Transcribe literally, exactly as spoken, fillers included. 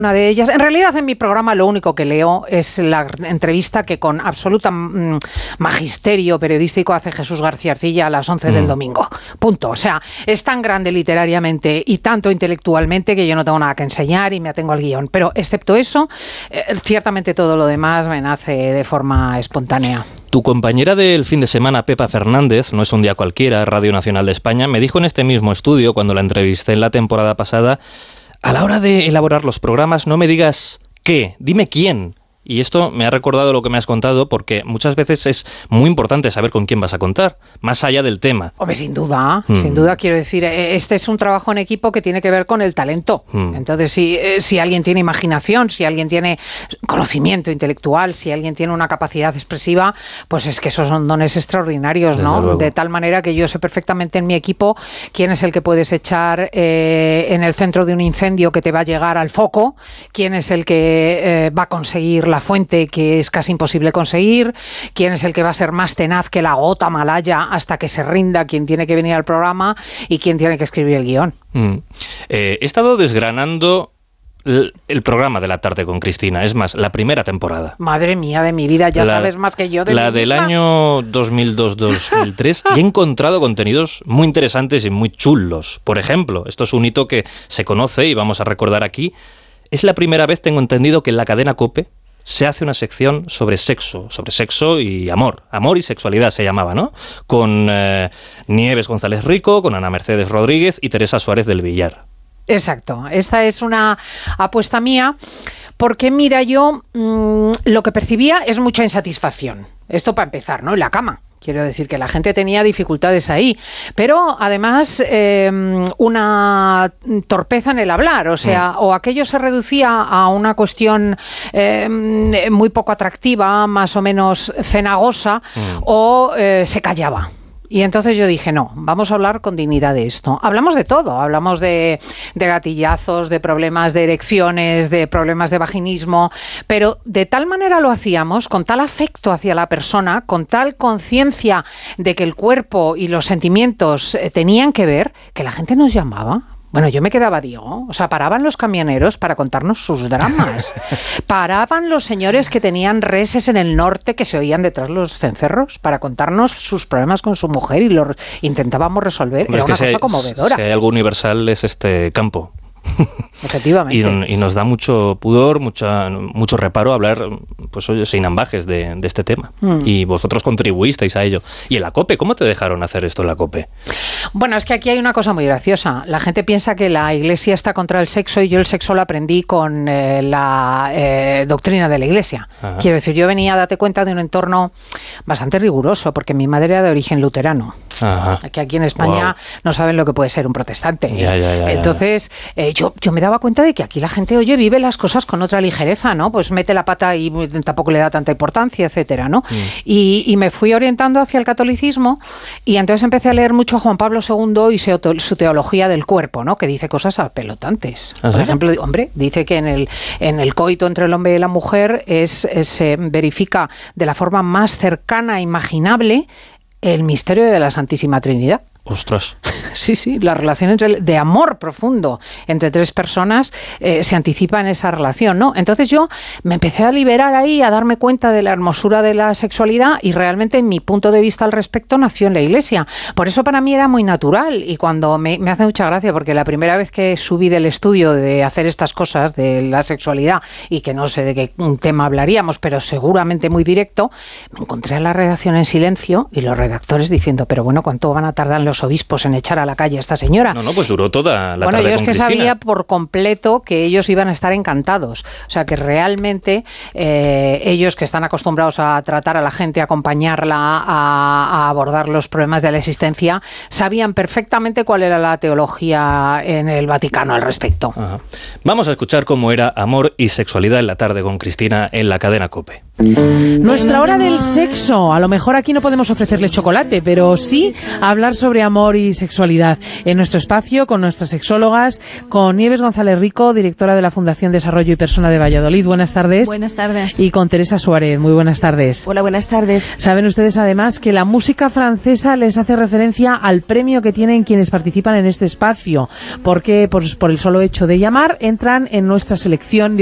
Una de ellas, en realidad en mi programa lo único que leo es la entrevista que con absoluta mm, magisterio periodístico hace Jesús García Arcilla a las once mm. del domingo. Punto. O sea, es tan grande literariamente y tanto intelectualmente que yo no tengo nada que enseñar y me atengo al guión. Pero excepto eso, eh, ciertamente todo lo demás me nace de forma espontánea. Tu compañera del fin de semana, Pepa Fernández, no es un día cualquiera, Radio Nacional de España, me dijo en este mismo estudio, cuando la entrevisté en la temporada pasada, a la hora de elaborar los programas, no me digas qué, dime quién. Y esto me ha recordado lo que me has contado, porque muchas veces es muy importante saber con quién vas a contar, más allá del tema. Hombre, sin duda, mm. sin duda, quiero decir, este es un trabajo en equipo que tiene que ver con el talento. Mm. Entonces, si, si alguien tiene imaginación, si alguien tiene conocimiento intelectual, si alguien tiene una capacidad expresiva, pues es que esos son dones extraordinarios, Desde ¿no? luego. De tal manera que yo sé perfectamente en mi equipo quién es el que puedes echar eh, en el centro de un incendio que te va a llegar al foco, quién es el que eh, va a conseguir la fuente que es casi imposible conseguir, quién es el que va a ser más tenaz que la gota malaya hasta que se rinda quien tiene que venir al programa y quién tiene que escribir el guión. Mm. Eh, he estado desgranando el, el programa de la tarde con Cristina, es más, la primera temporada. Madre mía de mi vida, ya la, sabes más que yo de La mi del misma. año dos mil dos dos mil tres y he encontrado contenidos muy interesantes y muy chulos. Por ejemplo, esto es un hito que se conoce y vamos a recordar aquí. Es la primera vez, tengo entendido, que en la cadena COPE se hace una sección sobre sexo, sobre sexo y amor. Amor y sexualidad se llamaba, ¿no? Con eh, Nieves González Rico, con Ana Mercedes Rodríguez y Teresa Suárez del Villar. Exacto, esta es una apuesta mía porque, mira, yo mmm, lo que percibía es mucha insatisfacción. Esto para empezar, ¿no? En la cama. Quiero decir que la gente tenía dificultades ahí, pero además eh, una torpeza en el hablar, o sea, mm. o aquello se reducía a una cuestión eh, muy poco atractiva, más o menos cenagosa, mm. o eh, se callaba. Y entonces yo dije, no, vamos a hablar con dignidad de esto. Hablamos de todo, hablamos de, de gatillazos, de problemas de erecciones, de problemas de vaginismo, pero de tal manera lo hacíamos, con tal afecto hacia la persona, con tal conciencia de que el cuerpo y los sentimientos eh, tenían que ver, que la gente nos llamaba. Bueno, yo me quedaba, digo, o sea, paraban los camioneros para contarnos sus dramas. Paraban los señores que tenían reses en el norte que se oían detrás de los cencerros para contarnos sus problemas con su mujer y los intentábamos resolver. Hombre, Era una es que cosa si conmovedora. Si hay algo universal es este campo. Efectivamente. Y, y nos da mucho pudor, mucha, mucho reparo hablar, pues oye, sin ambajes de, de este tema. Mm. Y vosotros contribuisteis a ello. ¿Y en la COPE? ¿Cómo te dejaron hacer esto en la COPE? Bueno, es que aquí hay una cosa muy graciosa. La gente piensa que la Iglesia está contra el sexo y yo el sexo lo aprendí con eh, la eh, doctrina de la Iglesia. Ajá. Quiero decir, yo venía, date cuenta, de un entorno bastante riguroso, porque mi madre era de origen luterano. Ajá. Que aquí en España wow. no saben lo que puede ser un protestante. ¿eh? Ya, ya, ya, Entonces, eh, yo, yo me daba cuenta de que aquí la gente, oye, vive las cosas con otra ligereza, ¿no? Pues mete la pata y tampoco le da tanta importancia, etcétera, ¿no? Mm. Y, y me fui orientando hacia el catolicismo y entonces empecé a leer mucho a Juan Pablo segundo y su teología del cuerpo, ¿no? Que dice cosas apelotantes. ¿Ah, Por sí? ejemplo, hombre, dice que en el, en el coito entre el hombre y la mujer es, es, se verifica de la forma más cercana e imaginable el misterio de la Santísima Trinidad. Ostras. Sí, sí, la relación entre, de amor profundo entre tres personas eh, se anticipa en esa relación, ¿no? Entonces yo me empecé a liberar ahí, a darme cuenta de la hermosura de la sexualidad y realmente mi punto de vista al respecto nació en la Iglesia. Por eso para mí era muy natural y cuando me, me hace mucha gracia porque la primera vez que subí del estudio de hacer estas cosas de la sexualidad y que no sé de qué tema hablaríamos, pero seguramente muy directo, me encontré a la redacción en silencio y los redactores diciendo, pero bueno, ¿cuánto van a tardar los obispos en echar a la calle a esta señora? No, no, pues duró toda la bueno, tarde yo es con que Cristina. sabía por completo que ellos iban a estar encantados. O sea, que realmente eh, ellos que están acostumbrados a tratar a la gente, a acompañarla, a, a abordar los problemas de la existencia, sabían perfectamente cuál era la teología en el Vaticano al respecto. Ajá. Vamos a escuchar cómo era amor y sexualidad en la tarde con Cristina en la cadena COPE. Nuestra hora del sexo. A lo mejor aquí no podemos ofrecerles chocolate, pero sí hablar sobre amor y sexualidad. En nuestro espacio, con nuestras sexólogas, con Nieves González Rico, directora de la Fundación Desarrollo y Persona de Valladolid. Buenas tardes. Buenas tardes. Y con Teresa Suárez. Muy buenas tardes. Hola, buenas tardes. Saben ustedes además que la música francesa les hace referencia al premio que tienen quienes participan en este espacio, porque por, por el solo hecho de llamar entran en nuestra selección